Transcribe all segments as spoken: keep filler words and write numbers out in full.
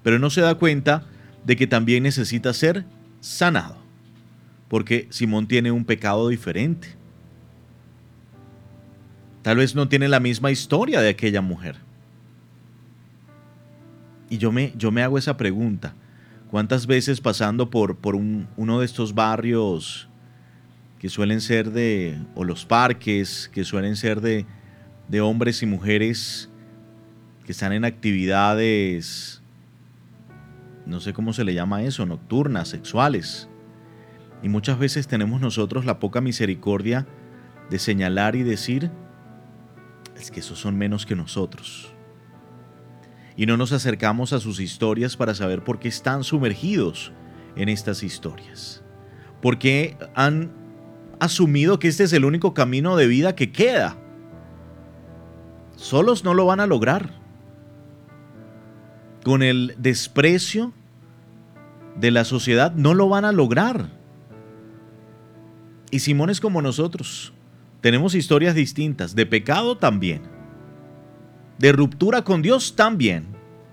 pero no se da cuenta de que también necesita ser sanado, porque Simón tiene un pecado diferente. Tal vez no tiene la misma historia de aquella mujer. Y yo me, yo me hago esa pregunta. ¿Cuántas veces pasando por, por un, uno de estos barrios que suelen ser de, o los parques, que suelen ser de, de hombres y mujeres que están en actividades, no sé cómo se le llama eso, nocturnas, sexuales? Y muchas veces tenemos nosotros la poca misericordia de señalar y decir, es que esos son menos que nosotros. Y no nos acercamos a sus historias para saber por qué están sumergidos en estas historias. ¿Por qué han asumido que este es el único camino de vida que queda? Solos no lo van a lograr. Con el desprecio de la sociedad no lo van a lograr. Y Simón es como nosotros. Tenemos historias distintas, de pecado también, de ruptura con Dios también.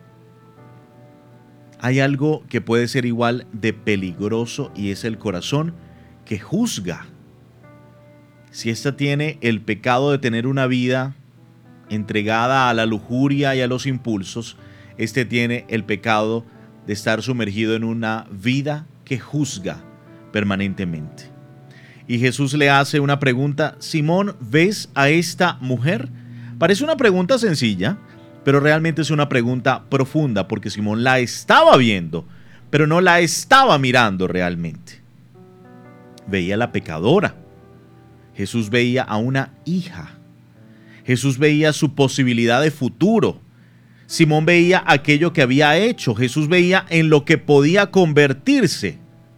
Hay algo que puede ser igual de peligroso y es el corazón que juzga. Si ésta tiene el pecado de tener una vida entregada a la lujuria y a los impulsos, este tiene el pecado de estar sumergido en una vida que juzga permanentemente. Y Jesús le hace una pregunta: Simón, ¿ves a esta mujer? Parece una pregunta sencilla, pero realmente es una pregunta profunda, porque Simón la estaba viendo, pero no la estaba mirando realmente. Veía a la pecadora. Jesús veía a una hija. Jesús veía su posibilidad de futuro. Simón veía aquello que había hecho. Jesús veía en lo que podía convertirse.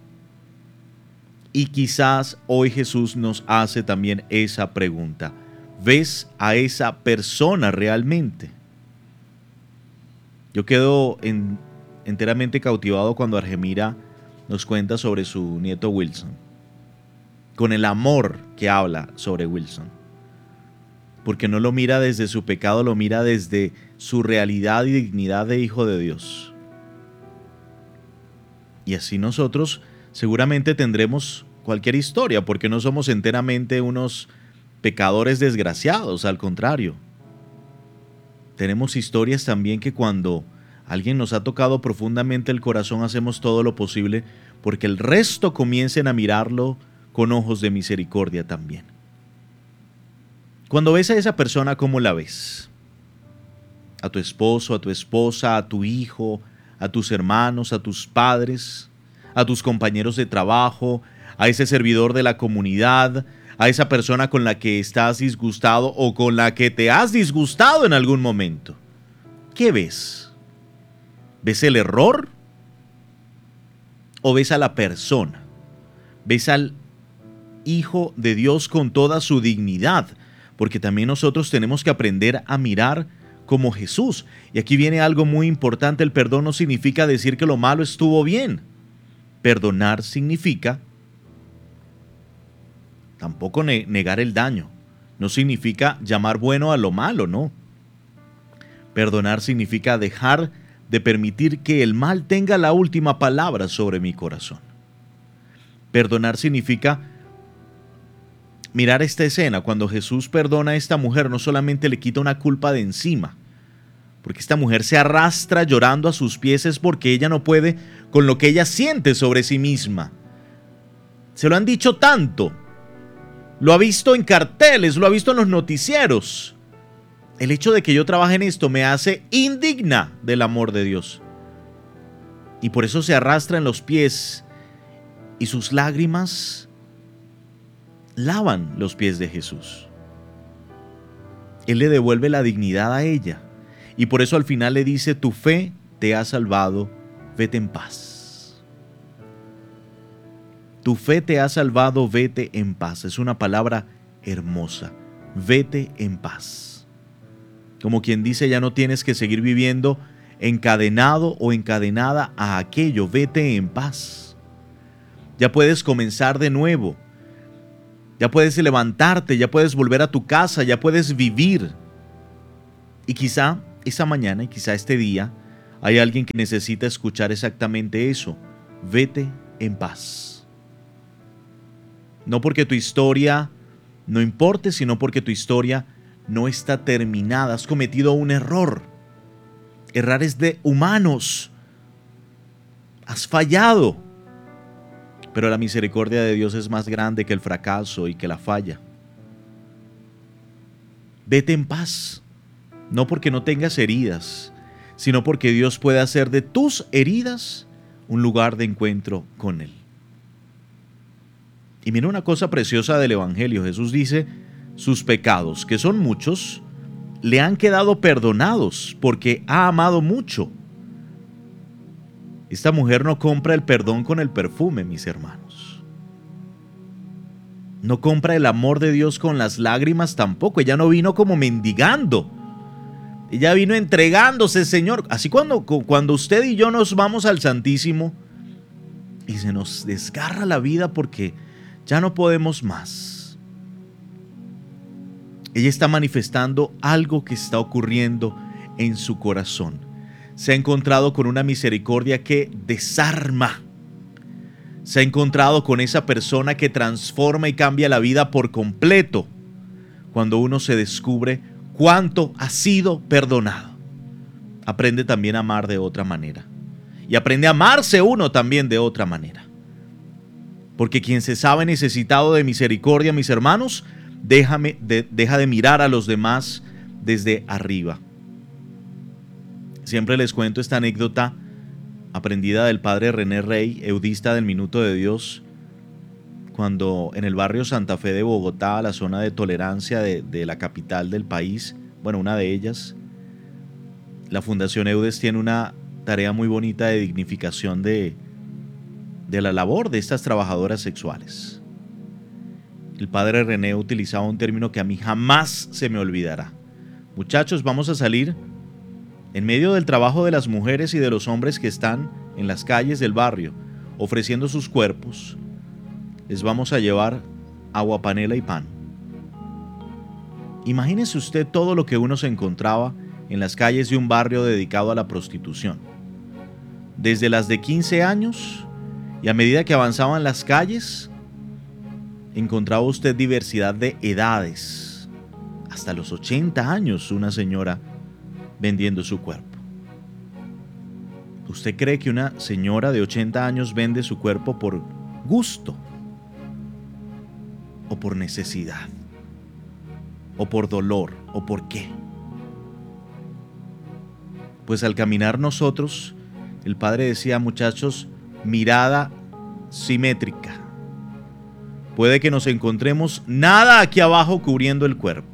Y quizás hoy Jesús nos hace también esa pregunta. ¿Ves a esa persona realmente? Yo quedo en, enteramente cautivado cuando Argemira nos cuenta sobre su nieto Wilson, con el amor que habla sobre Wilson, porque no lo mira desde su pecado, lo mira desde su realidad y dignidad de hijo de Dios. Y así nosotros seguramente tendremos cualquier historia, porque no somos enteramente unos pecadores desgraciados, al contrario. Tenemos historias también que cuando alguien nos ha tocado profundamente el corazón, hacemos todo lo posible porque el resto comiencen a mirarlo con ojos de misericordia también. Cuando ves a esa persona, ¿cómo la ves? A tu esposo, a tu esposa, a tu hijo, a tus hermanos, a tus padres, a tus compañeros de trabajo, a ese servidor de la comunidad, a esa persona con la que estás disgustado o con la que te has disgustado en algún momento. ¿Qué ves? ¿Ves el error? ¿O ves a la persona? ¿Ves al Hijo de Dios con toda su dignidad? Porque también nosotros tenemos que aprender a mirar como Jesús. Y aquí viene algo muy importante. El perdón no significa decir que lo malo estuvo bien. Perdonar significa tampoco ne- negar el daño. No significa llamar bueno a lo malo, no. Perdonar significa dejar de permitir que el mal tenga la última palabra sobre mi corazón. Perdonar significa mirar esta escena. Cuando Jesús perdona a esta mujer, no solamente le quita una culpa de encima, porque esta mujer se arrastra llorando a sus pies es porque ella no puede con lo que ella siente sobre sí misma. Se lo han dicho tanto. Lo ha visto en carteles, lo ha visto en los noticieros. El hecho de que yo trabaje en esto me hace indigna del amor de Dios. Y por eso se arrastra en los pies y sus lágrimas lavan los pies de Jesús. Él le devuelve la dignidad a ella. Y por eso al final le dice: tu fe te ha salvado, vete en paz. Tu fe te ha salvado, vete en paz. Es una palabra hermosa. Vete en paz. Como quien dice, ya no tienes que seguir viviendo encadenado o encadenada a aquello. Vete en paz. Ya puedes comenzar de nuevo. Ya puedes levantarte, ya puedes volver a tu casa, ya puedes vivir. Y quizá esa mañana y quizá este día Hay alguien que necesita escuchar exactamente eso. Vete en paz. No porque tu historia no importe, sino porque tu historia no está terminada. Has cometido un error. Errar es de humanos. Has fallado. Pero la misericordia de Dios es más grande que el fracaso y que la falla. Vete en paz. No porque no tengas heridas, sino porque Dios puede hacer de tus heridas un lugar de encuentro con Él. Y mira una cosa preciosa del Evangelio. Jesús dice, sus pecados, que son muchos, le han quedado perdonados porque ha amado mucho. Esta mujer no compra el perdón con el perfume, mis hermanos. No compra el amor de Dios con las lágrimas tampoco. Ella no vino como mendigando. Ella vino entregándose, Señor. Así cuando, cuando usted y yo nos vamos al Santísimo y se nos desgarra la vida porque ya no podemos más. Ella está manifestando algo que está ocurriendo en su corazón. Se ha encontrado con una misericordia que desarma. Se ha encontrado con esa persona que transforma y cambia la vida por completo cuando uno se descubre cuánto ha sido perdonado. Aprende también a amar de otra manera. Y aprende a amarse uno también de otra manera. Porque quien se sabe necesitado de misericordia, mis hermanos, déjame, de, deja de mirar a los demás desde arriba. Siempre les cuento esta anécdota aprendida del padre René Rey, eudista del Minuto de Dios, cuando en el barrio Santa Fe de Bogotá, la zona de tolerancia de, de la capital del país, bueno, una de ellas, la Fundación Eudes tiene una tarea muy bonita de dignificación de, de la labor de estas trabajadoras sexuales. El padre René utilizaba un término que a mí jamás se me olvidará. Muchachos, vamos a salir en medio del trabajo de las mujeres y de los hombres que están en las calles del barrio ofreciendo sus cuerpos. Les vamos a llevar agua, panela y pan. Imagínese usted todo lo que uno se encontraba en las calles de un barrio dedicado a la prostitución. Desde las de quince años, y a medida que avanzaban las calles, encontraba usted diversidad de edades. Hasta los ochenta años una señora vendiendo su cuerpo. ¿Usted cree que una señora de ochenta años vende su cuerpo por gusto? ¿O por necesidad? ¿O por dolor? ¿O por qué? Pues al caminar nosotros, el padre decía, muchachos, mirada simétrica. Puede que nos encontremos nada aquí abajo cubriendo el cuerpo.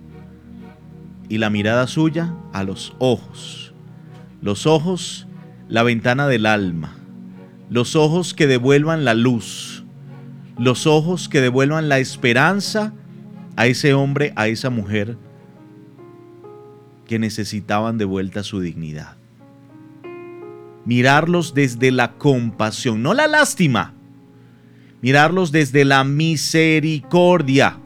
Y la mirada suya a los ojos. Los ojos, la ventana del alma. Los ojos que devuelvan la luz. Los ojos que devuelvan la esperanza a ese hombre, a esa mujer que necesitaban de vuelta su dignidad. Mirarlos desde la compasión, no la lástima. Mirarlos desde la misericordia.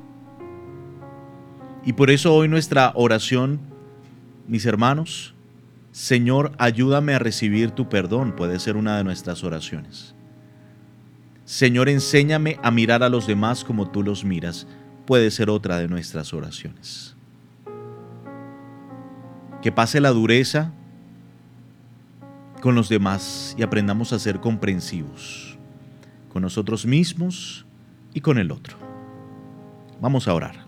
Y por eso hoy nuestra oración, mis hermanos, Señor, ayúdame a recibir tu perdón, puede ser una de nuestras oraciones. Señor, enséñame a mirar a los demás como tú los miras, puede ser otra de nuestras oraciones. Que pase la dureza con los demás y aprendamos a ser comprensivos con nosotros mismos y con el otro. Vamos a orar.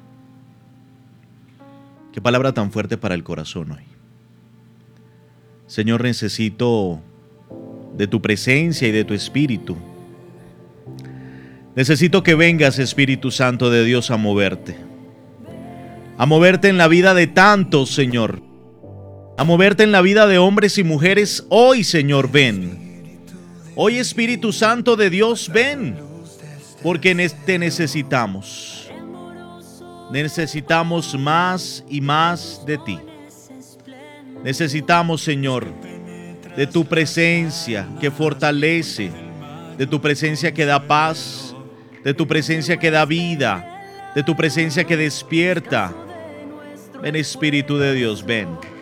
Qué palabra tan fuerte para el corazón hoy. Señor, necesito de tu presencia y de tu espíritu. Necesito que vengas, Espíritu Santo de Dios, a moverte. A moverte en la vida de tantos, Señor. A moverte en la vida de hombres y mujeres. Hoy, Señor, ven. Hoy, Espíritu Santo de Dios, ven. Porque te necesitamos. Necesitamos más y más de ti. Necesitamos, Señor, de tu presencia que fortalece, de tu presencia que da paz, de tu presencia que da vida, de tu presencia que despierta. Ven, Espíritu de Dios, ven.